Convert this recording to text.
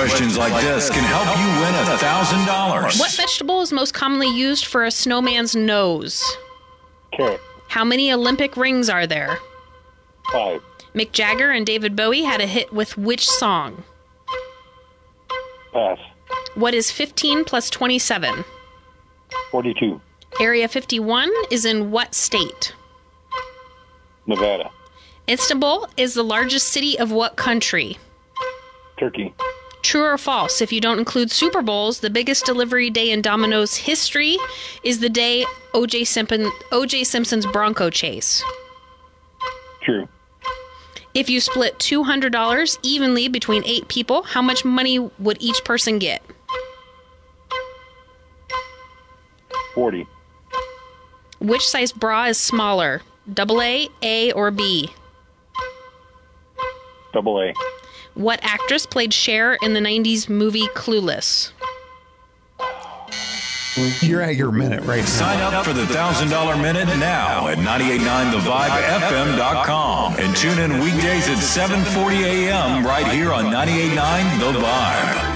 questions like this can help you win $1,000. What vegetable is most commonly used for a snowman's nose? Carrot. How many Olympic rings are there? 5. Mick Jagger and David Bowie had a hit with which song? Pass. What is 15 plus 27? 42. Area 51 is in what state? Nevada. Istanbul is the largest city of what country? Turkey. True or false? If you don't include Super Bowls, the biggest delivery day in Domino's history is the day O.J. Simpson's Bronco chase. True. If you split $200 evenly between 8 people, how much money would each person get? 40. Which size bra is smaller? AA, A, or B? AA. What actress played Cher in the 90s movie Clueless? You're at your minute right now. Sign up for the $1,000 Minute now at 989thevibefm.com and tune in weekdays at 7:40 a.m. right here on 98.9 The Vibe.